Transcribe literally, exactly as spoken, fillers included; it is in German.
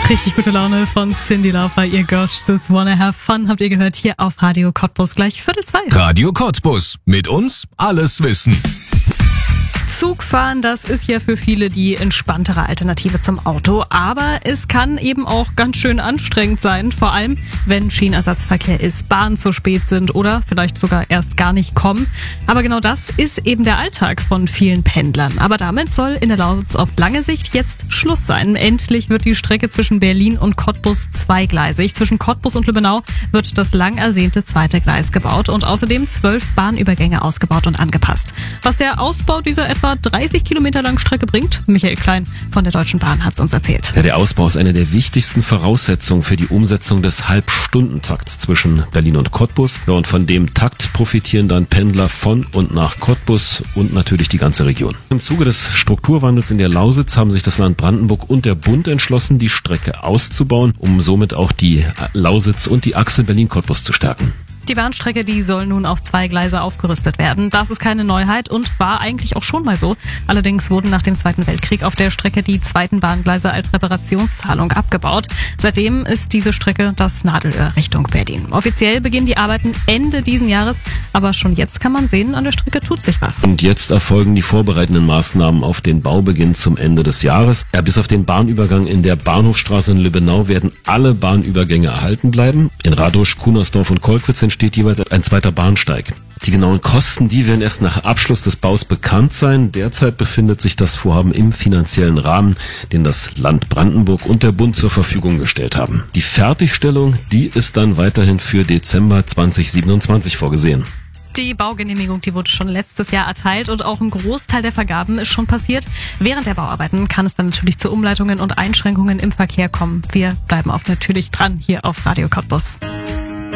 Richtig gute Laune von Cyndi Lauper, ihr Girls Just Wanna Have Fun, habt ihr gehört hier auf Radio Cottbus, gleich Viertel zwei. Radio Cottbus, mit uns alles wissen. Zugfahren, das ist ja für viele die entspanntere Alternative zum Auto, aber es kann eben auch ganz schön anstrengend sein, vor allem wenn Schienenersatzverkehr ist, Bahnen zu spät sind oder vielleicht sogar erst gar nicht kommen. Aber genau das ist eben der Alltag von vielen Pendlern. Aber damit soll in der Lausitz auf lange Sicht jetzt Schluss sein. Endlich wird die Strecke zwischen Berlin und Cottbus zweigleisig. Zwischen Cottbus und Lübbenau wird das lang ersehnte zweite Gleis gebaut und außerdem zwölf Bahnübergänge ausgebaut und angepasst. Was der Ausbau dieser etwa dreißig Kilometer langen Strecke bringt, Michael Klein von der Deutschen Bahn hat's uns erzählt. Ja, der Ausbau ist eine der wichtigsten Voraussetzungen für die Umsetzung des Halbstundentakts zwischen Berlin und Cottbus. Ja, und von dem Takt profitieren dann Pendler von und nach Cottbus und natürlich die ganze Region. Im Zuge des Strukturwandels in der Lausitz haben sich das Land Brandenburg und der Bund entschlossen, die Strecke auszubauen, um somit auch die Lausitz und die Achse Berlin-Cottbus zu stärken. Die Bahnstrecke, die soll nun auf zwei Gleise aufgerüstet werden. Das ist keine Neuheit und war eigentlich auch schon mal so. Allerdings wurden nach dem Zweiten Weltkrieg auf der Strecke die zweiten Bahngleise als Reparationszahlung abgebaut. Seitdem ist diese Strecke das Nadelöhr Richtung Berlin. Offiziell beginnen die Arbeiten Ende diesen Jahres, aber schon jetzt kann man sehen, an der Strecke tut sich was. Und jetzt erfolgen die vorbereitenden Maßnahmen auf den Baubeginn zum Ende des Jahres. Ja, bis auf den Bahnübergang in der Bahnhofstraße in Lübbenau werden alle Bahnübergänge erhalten bleiben. In Radosch, Kunersdorf und Kolkwitz steht jeweils ein zweiter Bahnsteig. Die genauen Kosten, die werden erst nach Abschluss des Baus bekannt sein. Derzeit befindet sich das Vorhaben im finanziellen Rahmen, den das Land Brandenburg und der Bund zur Verfügung gestellt haben. Die Fertigstellung, die ist dann weiterhin für Dezember zweitausendsiebenundzwanzig vorgesehen. Die Baugenehmigung, die wurde schon letztes Jahr erteilt und auch ein Großteil der Vergaben ist schon passiert. Während der Bauarbeiten kann es dann natürlich zu Umleitungen und Einschränkungen im Verkehr kommen. Wir bleiben auch natürlich dran hier auf Radio Cottbus.